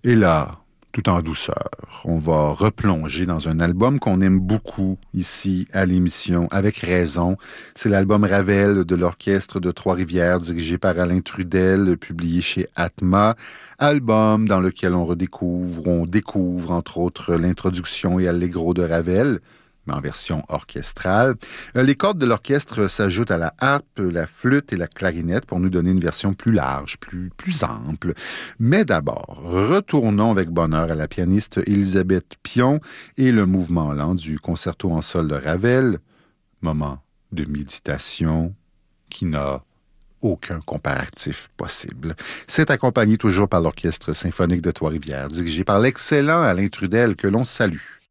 Et là, tout en douceur, on va replonger dans un album qu'on aime beaucoup ici à l'émission, avec raison. C'est l'album Ravel de l'Orchestre de Trois-Rivières, dirigé par Alain Trudel, publié chez Atma. Album dans lequel on découvre entre autres l'introduction et allegro de Ravel, mais en version orchestrale. Les cordes de l'orchestre s'ajoutent à la harpe, la flûte et la clarinette pour nous donner une version plus large, plus ample. Mais d'abord, retournons avec bonheur à la pianiste Élisabeth Pion et le mouvement lent du concerto en sol de Ravel, moment de méditation qui n'a aucun comparatif possible. C'est accompagné toujours par l'Orchestre symphonique de Trois-Rivières, dirigé par l'excellent Alain Trudel, que l'on salue.